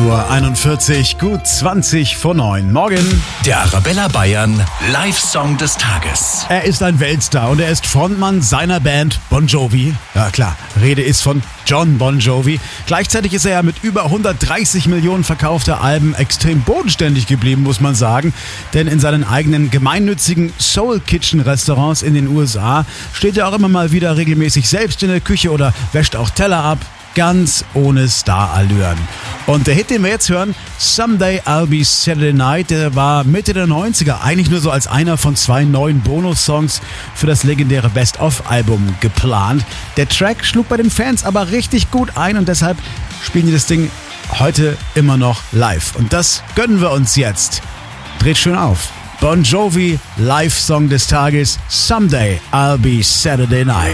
8:41 Uhr, gut 20 vor 9. Morgen. Der Arabella Bayern Live-Song des Tages. Er ist ein Weltstar und er ist Frontmann seiner Band Bon Jovi. Ja klar, Rede ist von Jon Bon Jovi. Gleichzeitig ist er ja mit über 130 Millionen verkaufter Alben extrem bodenständig geblieben, muss man sagen. Denn in seinen eigenen gemeinnützigen Soul Kitchen Restaurants in den USA steht er auch immer mal wieder regelmäßig selbst in der Küche oder wäscht auch Teller ab. Ganz ohne Starallüren. Und der Hit, den wir jetzt hören, Someday I'll Be Saturday Night, der war Mitte der 90er eigentlich nur so als einer von 2 neuen Bonus-Songs für das legendäre Best-of-Album geplant. Der Track schlug bei den Fans aber richtig gut ein und deshalb spielen die das Ding heute immer noch live. Und das gönnen wir uns jetzt. Dreht schön auf. Bon Jovi, Live-Song des Tages, Someday I'll Be Saturday Night.